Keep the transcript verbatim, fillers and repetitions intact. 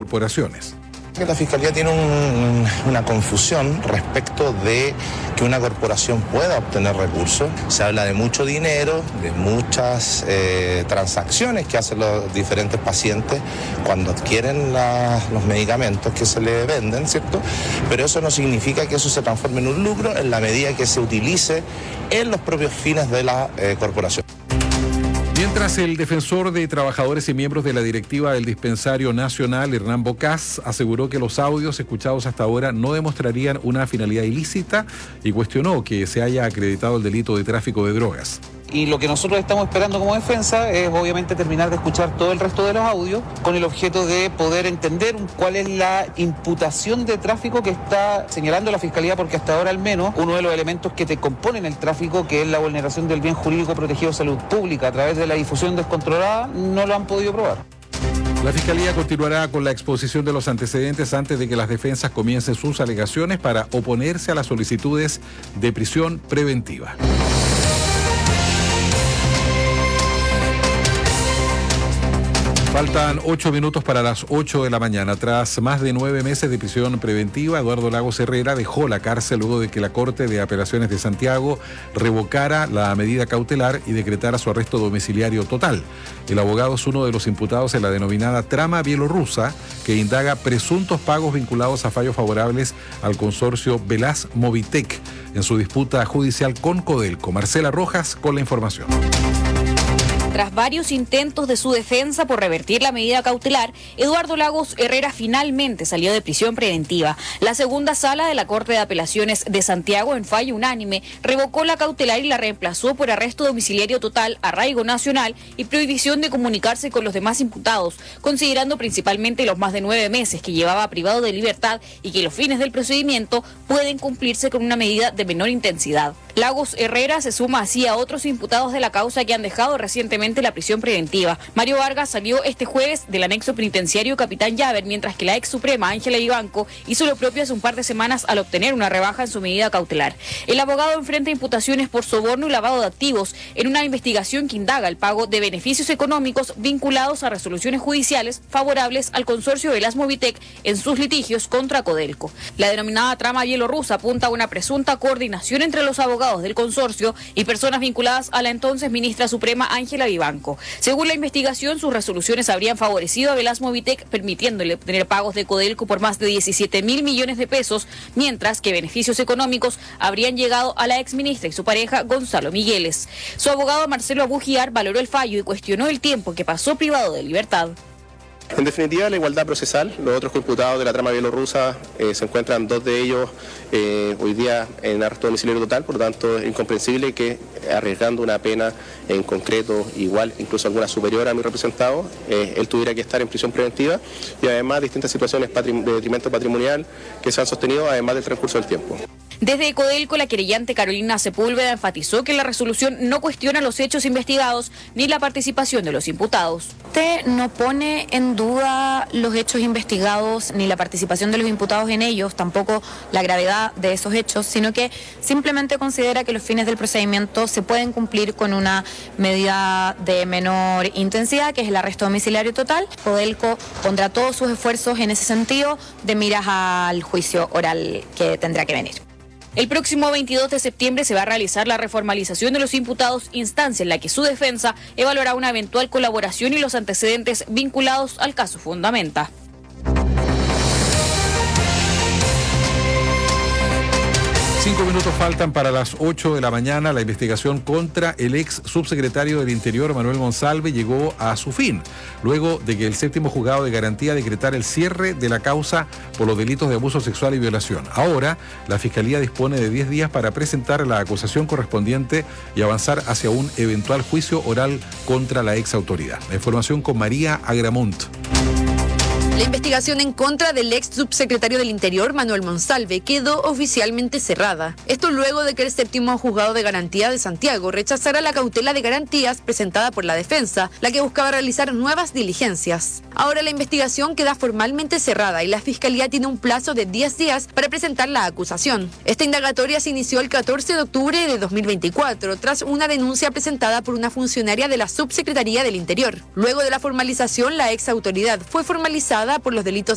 corporaciones. La Fiscalía tiene un, una confusión respecto de que una corporación pueda obtener recursos. Se habla de mucho dinero, de muchas eh, transacciones que hacen los diferentes pacientes cuando adquieren la, los medicamentos que se les venden, ¿cierto? Pero eso no significa que eso se transforme en un lucro en la medida que se utilice en los propios fines de la eh, corporación. Mientras el defensor de trabajadores y miembros de la directiva del Dispensario Nacional, Hernán Bocás, aseguró que los audios escuchados hasta ahora no demostrarían una finalidad ilícita y cuestionó que se haya acreditado el delito de tráfico de drogas. Y lo que nosotros estamos esperando como defensa es obviamente terminar de escuchar todo el resto de los audios con el objeto de poder entender cuál es la imputación de tráfico que está señalando la Fiscalía, porque hasta ahora al menos uno de los elementos que te componen el tráfico, que es la vulneración del bien jurídico protegido de salud pública a través de la difusión descontrolada, no lo han podido probar. La Fiscalía continuará con la exposición de los antecedentes antes de que las defensas comiencen sus alegaciones para oponerse a las solicitudes de prisión preventiva. Faltan ocho minutos para las ocho de la mañana. Tras más de nueve meses de prisión preventiva, Eduardo Lagos Herrera dejó la cárcel luego de que la Corte de Apelaciones de Santiago revocara la medida cautelar y decretara su arresto domiciliario total. El abogado es uno de los imputados en la denominada trama bielorrusa, que indaga presuntos pagos vinculados a fallos favorables al consorcio Velaz Movitec en su disputa judicial con Codelco. Marcela Rojas con la información. Tras varios intentos de su defensa por revertir la medida cautelar, Eduardo Lagos Herrera finalmente salió de prisión preventiva. La segunda sala de la Corte de Apelaciones de Santiago, en fallo unánime, revocó la cautelar y la reemplazó por arresto domiciliario total, arraigo nacional y prohibición de comunicarse con los demás imputados, considerando principalmente los más de nueve meses que llevaba privado de libertad y que los fines del procedimiento pueden cumplirse con una medida de menor intensidad. Lagos Herrera se suma así a otros imputados de la causa que han dejado recientemente la prisión preventiva. Mario Vargas salió este jueves del anexo penitenciario Capitán Llaver, mientras que la ex suprema Ángela Vivanco hizo lo propio hace un par de semanas al obtener una rebaja en su medida cautelar. El abogado enfrenta imputaciones por soborno y lavado de activos en una investigación que indaga el pago de beneficios económicos vinculados a resoluciones judiciales favorables al consorcio Velaz Movitec en sus litigios contra Codelco. La denominada trama bielorrusa apunta a una presunta coordinación entre los abogados del consorcio y personas vinculadas a la entonces ministra suprema Ángela Vivanco. Según la investigación, sus resoluciones habrían favorecido a Velaz Movitec, permitiéndole obtener pagos de Codelco por más de diecisiete mil millones de pesos, mientras que beneficios económicos habrían llegado a la exministra y su pareja Gonzalo Migueles. Su abogado Marcelo Abugiar valoró el fallo y cuestionó el tiempo que pasó privado de libertad. En definitiva, la igualdad procesal. Los otros imputados de la trama bielorrusa eh, se encuentran dos de ellos eh, hoy día en arresto domiciliario total, por lo tanto es incomprensible que arriesgando una pena en concreto igual, incluso alguna superior a mi representado, eh, él tuviera que estar en prisión preventiva y además distintas situaciones patrim- de detrimento patrimonial que se han sostenido además del transcurso del tiempo. Desde Codelco, la querellante Carolina Sepúlveda enfatizó que la resolución no cuestiona los hechos investigados ni la participación de los imputados. Usted no pone en duda los hechos investigados ni la participación de los imputados en ellos, tampoco la gravedad de esos hechos, sino que simplemente considera que los fines del procedimiento se pueden cumplir con una medida de menor intensidad, que es el arresto domiciliario total. Codelco pondrá todos sus esfuerzos en ese sentido de miras al juicio oral que tendrá que venir. El próximo veintidós de septiembre se va a realizar la reformalización de los imputados, instancia en la que su defensa evaluará una eventual colaboración y los antecedentes vinculados al caso Fundamenta. Cinco minutos faltan para las ocho de la mañana. La investigación contra el ex subsecretario del Interior, Manuel Monsalve, llegó a su fin, luego de que el séptimo juzgado de garantía decretara el cierre de la causa por los delitos de abuso sexual y violación. Ahora, la Fiscalía dispone de diez días para presentar la acusación correspondiente y avanzar hacia un eventual juicio oral contra la ex autoridad. La información con María Agramont. La investigación en contra del ex subsecretario del Interior, Manuel Monsalve, quedó oficialmente cerrada. Esto luego de que el séptimo juzgado de garantía de Santiago rechazara la cautela de garantías presentada por la defensa, la que buscaba realizar nuevas diligencias. Ahora la investigación queda formalmente cerrada y la Fiscalía tiene un plazo de diez días para presentar la acusación. Esta indagatoria se inició el catorce de octubre de dos mil veinticuatro, tras una denuncia presentada por una funcionaria de la Subsecretaría del Interior. Luego de la formalización, la ex autoridad fue formalizada por los delitos